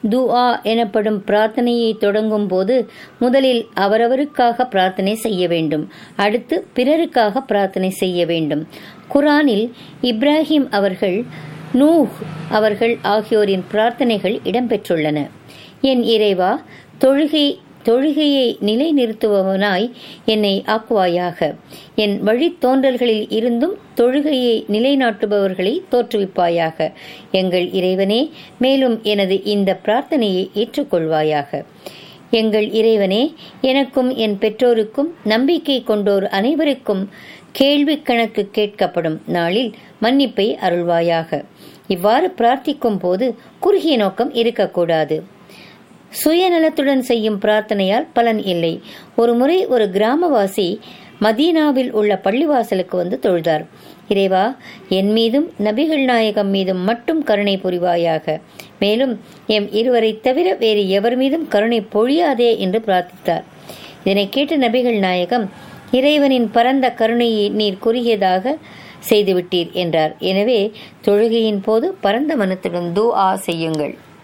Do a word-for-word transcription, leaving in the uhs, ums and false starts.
துஆ எனப்படும் பிரார்த்தனையை தொடங்கும் போது முதலில் அவரவருக்காக பிரார்த்தனை செய்ய வேண்டும். அடுத்து பிறருக்காக பிரார்த்தனை செய்ய வேண்டும். குர்ஆனில் இப்ராஹிம் அவர்கள், நூஹ் அவர்கள் ஆகியோரின் பிரார்த்தனைகள் இடம்பெற்றுள்ளன. என் இறைவா, தொழுகை தொழுகையை நிலைநிறுத்துபவனாய் என்னை ஆக்குவாயாக. என் வழித்தோன்றல்களில் இருந்தும் தொழுகையை நிலைநாட்டுபவர்களை தோற்றுவிப்பாயாக. எங்கள் இறைவனே, மேலும் எனது இந்த பிரார்த்தனையை ஏற்றுக்கொள்வாயாக. எங்கள் இறைவனே, எனக்கும் என் பெற்றோருக்கும் நம்பிக்கை கொண்டோர் அனைவருக்கும் கேள்வி கணக்கு கேட்கப்படும் நாளில் மன்னிப்பை அருள்வாயாக. இவ்வாறு பிரார்த்திக்கும் போது குறுகிய நோக்கம் இருக்கக்கூடாது. சுயநலத்துடன் செய்யும் பிரார்த்தனையால் பலன் இல்லை. ஒரு முறை ஒரு கிராமவாசி மதீனாவில் உள்ள பள்ளிவாசலுக்கு வந்து தொழுதார். இறைவா, என் மீதும் நபிகள் நாயகம் மீதும் மட்டும் கருணை புரிவாயாக. மேலும் எம் இருவரை தவிர வேறு எவர் மீதும் கருணை பொழியாதே என்று பிரார்த்தித்தார். இதனை கேட்ட நபிகள் நாயகம், இறைவனின் பரந்த கருணையை நீர் குறுகியதாக செய்துவிட்டீர் என்றார். எனவே தொழுகையின் போது பரந்த மனத்துடன் துஆ செய்யுங்கள்.